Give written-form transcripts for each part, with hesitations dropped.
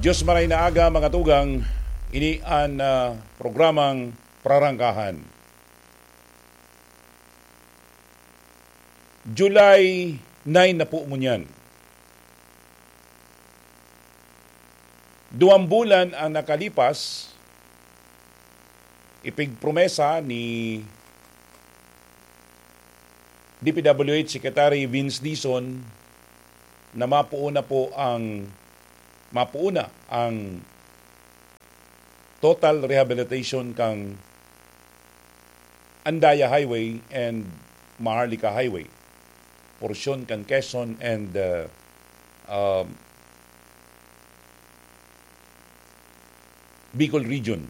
Diyos maray na aga mga tugang, ini ang programang prarangkahan. July 9 na po ngunyan. 2 bulan ang nakalipas, ipigpromesa ni DPWH Secretary Vince Dizon na mapuuna ang total rehabilitation kang Andaya Highway and Maharlika Highway, porsyon kan Quezon and Bicol Region.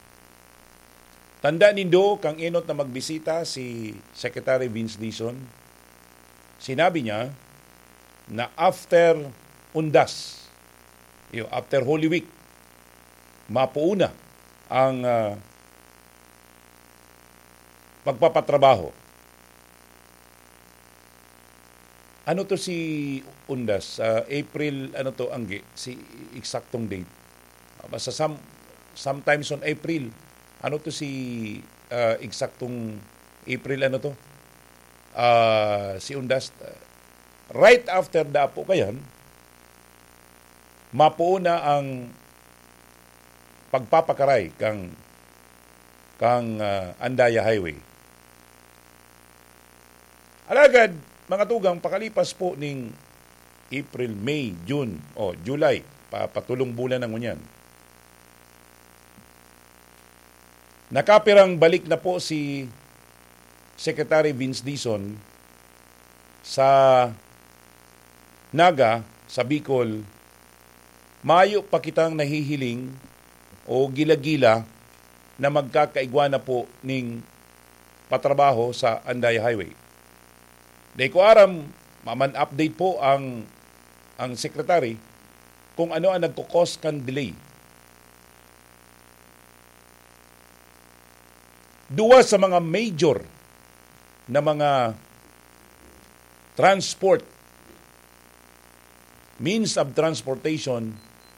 Tanda nindo kang inot na magbisita si Secretary Vince Dizon. Sinabi niya na after undas, after Holy Week, mapuuna ang pagpapatrabaho. Ano to si undas? April, si eksaktong date. Basta sometimes on April. Ano to si eksaktong April, si undas. Right after Dapo kayan, mapuuna ang pagpapakaray kang Andaya Highway. Alagad, mga tugang, pakalipas po ning April, May, June, July, patulong bulan ng unyan. Nakapirang balik na po si Secretary Vince Dizon sa Naga, sa Bicol. Mayo pa kitang nahihiling o gila-gila na magkakaigwa na po ning patrabaho sa Andaya Highway. Dahil ko aram, maman-update po ang secretary kung ano ang nagkukos kan delay. Duwa sa mga major na mga transport, means of transportation,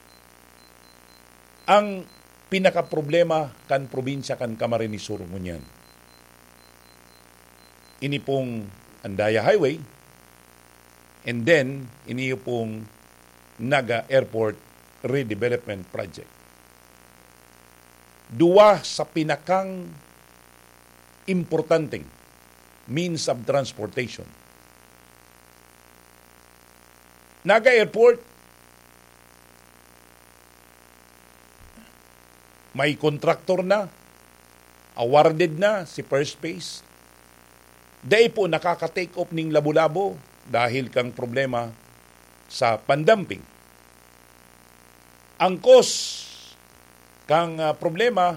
ang pinakaproblema kan probinsya kan Camarines Sur ngunyan. Ini pong Andaya Highway and then ini pong Naga Airport Redevelopment Project. Duwa sa pinakang importanteng means of transportation. Naga Airport, may contractor na, awarded na si First Phase. Dahil po nakaka-take off ning Labu-Labu dahil kang problema sa pandamping. Ang cost kang problema,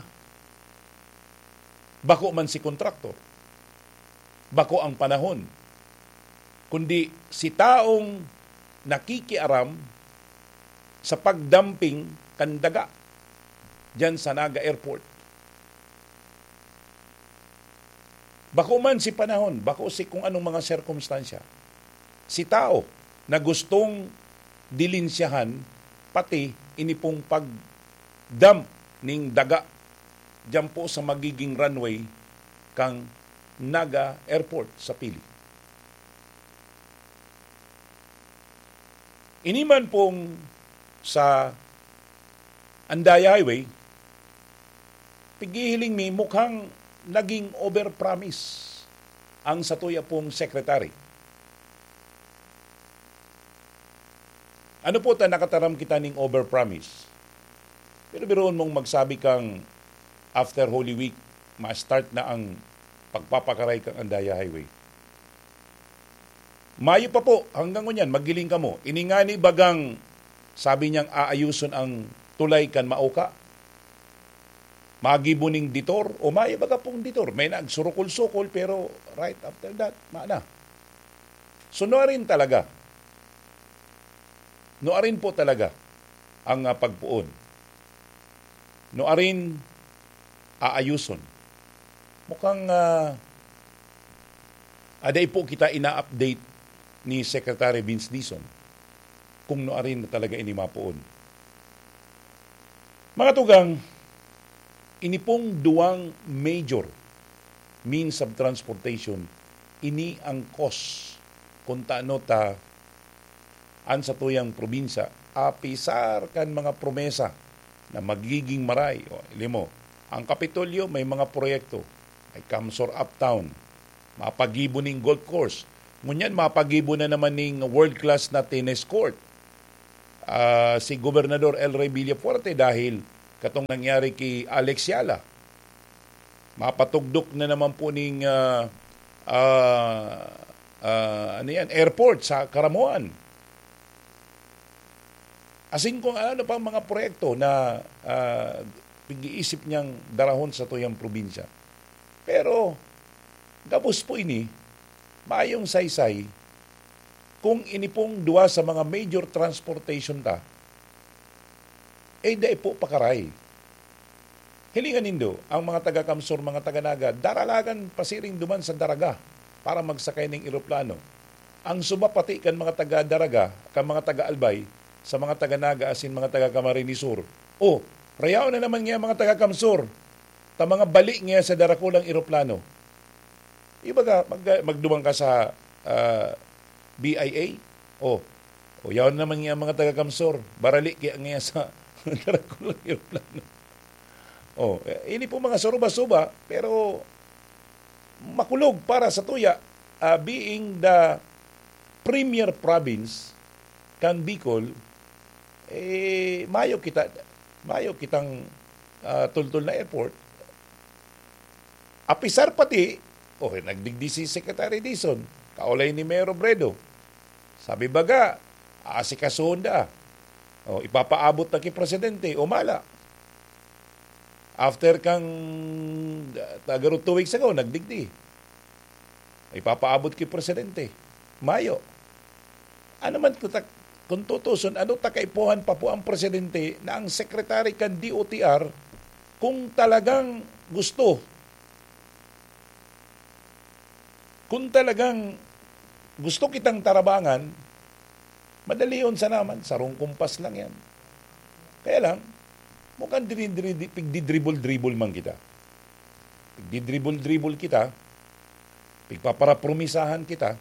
bako man si contractor, bako ang panahon, kundi si taong nakikiaram sa pagdamping kandaga dyan sa Naga Airport. Bako man si panahon, bako si kung anong mga sirkumstansya. Si tao na gustong dilinsyahan pati inipong pagdump ning daga dyan po sa magiging runway kang Naga Airport sa Pili. Iniman pong sa Andaya Highway, pigihiling mi mukhang naging overpromise ang satuya pong secretary. Ano po ta nakataram kita ning overpromise? Pero biroon mong magsabi kang after Holy Week, ma-start na ang pagpapakaray kang Andaya Highway. Mayo pa po, hanggang ngunyan, magiling ka mo. Iningani bagang, sabi niyang aayuson ang tulay kan mauka. Magibuning ditor, o mayo baga pong ditor. May nagsurukol-sukol, pero right after that, maana. So, noarin talaga. Noarin po talaga ang pagpuon. Noarin aayuson. Mukhang aday po kita ina-update ni Secretary Vince Dizon kung noarin na talaga ini mapuon. Mga tugang, ini pong duwang major means of transportation, ini ang cost kung taano ta an sa tuyang probinsya, apisar kan mga promesa na magiging maray. O, ilimo, ang Kapitolyo may mga proyekto. May Kamsor Uptown, mapagibo ning golf course. Ngunyan, mapagibo na naman ning world-class na tennis court. Si Gobernador El Rey Villafuerte dahil katong nangyari kay Alex Yala. Mapatugdok na naman po ning airport sa Karamuan. Asin kung ano pa mga proyekto na pag-iisip niyang darahon sa tuyang probinsya. Pero, gabos po ini, mayong saysay, kung ini pong duwa sa mga major transportation ta, dai po pakaray. Hilingan nindo, ang mga taga-Kamsor, mga taga-Naga, daralagan pasiring duman sa daraga para magsakay ng eroplano. Ang sumapati kan mga taga-Daraga, kan mga taga-Albay, sa mga taga-Naga asin mga taga-Camarines Sur. Rayaw na naman nga mga taga-Kamsor, ta mga bali nga sa darakulang eroplano. Ibaga, magdumang ka sa BIA, yaw na naman nga mga taga-Kamsor, barali kaya nga sa darakulang eroplano. Ini po mga suruba-suba, pero makulog para sa tuya, being the premier province kan Bicol, mayo kitang tultul na airport. Apisar pati, nagdigdi si Secretary Dizon, kaulay ni Mayor Robredo. Sabi baga, asikasuhon da. Ipapaabot na kay Presidente, mala. After kang tagaro 2 weeks ago, nagdigdi. Ipapaabot kay Presidente. Mayo. Ano man kung tutuson, ano takaipuhan pa po ang Presidente na ang Secretary kan DOTR kung talagang gusto kitang tarabangan, madali yun sa naman. Sarong kumpas lang yan. Kaya lang, mukhang pigdidribble-dribble man kita. Pigdidribble-dribble kita, pigpaparapromisahan kita,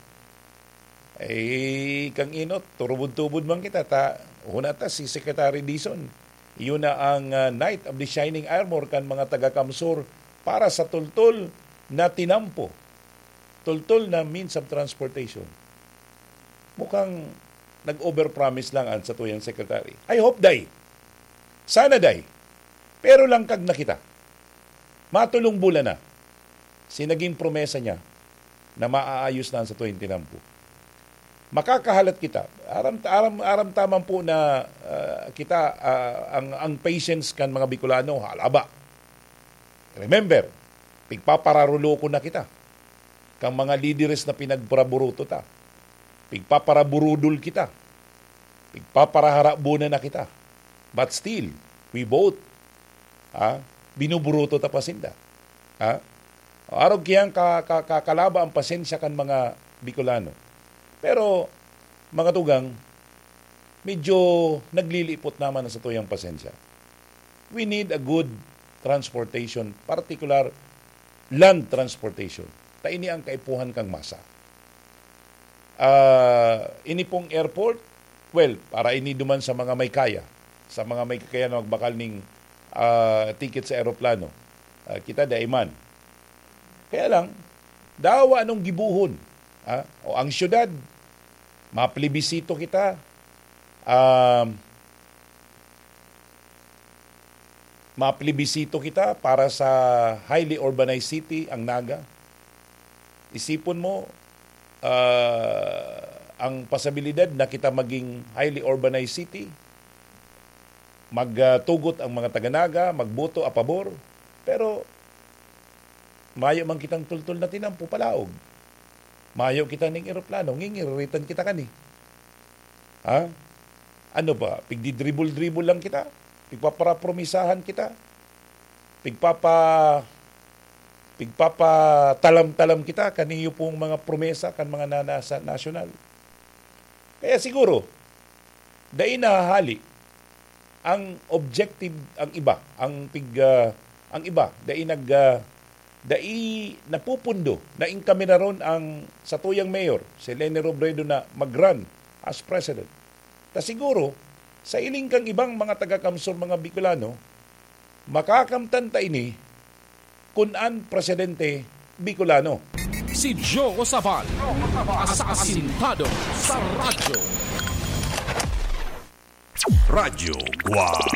kang inot, turubod-tubod man kita, si Secretary Dizon. Iyon na ang Knight of the Shining Armor kan mga taga-Kamsor para sa tultol na tinampo. Tultol na means of transportation. Mukhang nag-overpromise lang sa tuyang Secretary. I hope day. Sana day. Pero lang kag nakita. Matulong bulan na. Sinaging promesa niya na maaayos na sa tuyang tinampo. Makakahalat kita. Aram taman po na kita ang patience kan mga Bicolano halaba. Remember, pigpapararuloko na kita. Kang mga leaders na pinagparaburuto ta. Pigpaparaburudol kita. Pigpaparaharabuna na kita. But still, we vote. Binuburuto ta pasinda. Arog kiyang kakalaba ang pasensya kan mga Bicolano. Pero, mga tugang, medyo naglilipot naman sa tuyang pasensya. We need a good transportation, particular land transportation. Ini ang kaipuhan kang masa. Ini pong airport, para ini duman sa mga may kaya. Sa mga may kaya na magbakal ning ticket sa aeroplano. Kita daiman. Kaya lang, dawa anong gibuhon. Ang syudad, maplebisito kita. Maplebisito kita para sa highly urbanized city, ang Naga. Isipon mo, ang posibilidad na kita maging highly urbanized city, magtugot ang mga taga-Naga, magboto a pabor, pero mayo man kitang tultol na tinampo palaog. Mayo kita ning eroplano, ngingiritan kita kani. Ano ba? Pigdidribble-dribble lang kita? Pigpaparapromisahan kita? Pigpapatalam-talam kita kaniyo pong mga promesa kan mga nanasa nasyonal. Kaya siguro, dahil nahahali ang objective ang iba, ang iba dai napupundo na kami na ron ang sa tuyang mayor si Leni Robredo na mag-run as president. Ta siguro sa iling kang ibang mga taga-kamsor mga Bicolano makakamtan ta ini kun-an presidente Bicolano. Si Joe Saval, asasintado sa radyo. Radyo Guam.